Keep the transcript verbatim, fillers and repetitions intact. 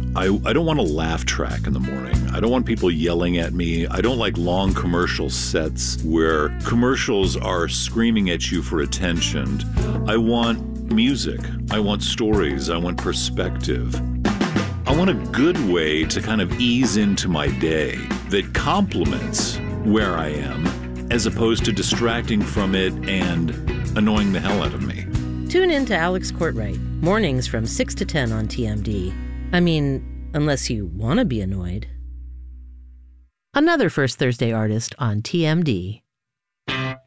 I, I don't want a laugh track in the morning. I don't want people yelling at me. I don't like long commercial sets where commercials are screaming at you for attention. I want music. I want stories. I want perspective. I want a good way to kind of ease into my day that complements where I am as opposed to distracting from it and annoying the hell out of me. Tune in to Alex Courtwright, mornings from six to ten on T M D. I mean, unless you want to be annoyed. Another First Thursday artist on T M D.